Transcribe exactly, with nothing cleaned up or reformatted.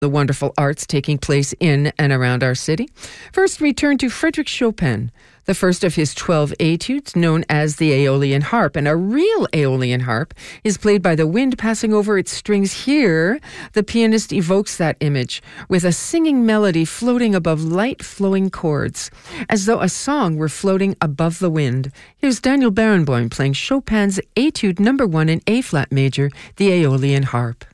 the wonderful arts taking place in and around our city. First, we turn to Frédéric Chopin, the first of his twelve etudes, known as the Aeolian harp. And a real Aeolian harp is played by the wind passing over its strings. Here, the pianist evokes that image with a singing melody floating above light flowing chords, as though a song were floating above the wind. Here's Daniel Barenboim playing Chopin's Etude number one in A-flat major, the Aeolian harp.